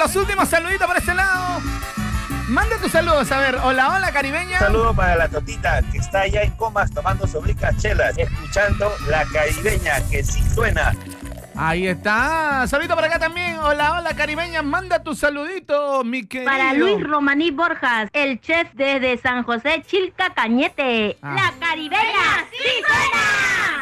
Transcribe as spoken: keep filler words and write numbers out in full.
los últimos saluditos por este lado. Manda tus saludos, a ver. Hola, hola, caribeña. Un saludo para la Totita, que está allá en Comas tomando sus ricas chelas, escuchando la caribeña, que sí suena. Ahí está. Saludito para acá también. Hola, hola, caribeña. Manda tu saludito, mi querido. Para Luis Romaní Borjas, el chef desde San José, Chilca Cañete. Ah. La caribeña sí suena.